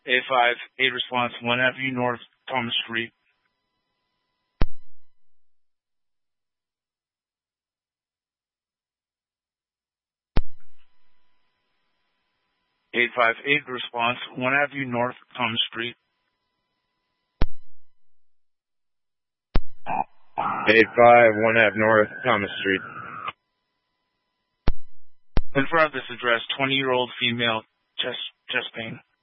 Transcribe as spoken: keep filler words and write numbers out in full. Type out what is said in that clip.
eight five eight response, one Avenue North, Thomas Street. eight five eight response, one Avenue North, Thomas Street. eight five one Ave North, Thomas Street. Confirm this address, twenty-year-old female, chest, chest pain.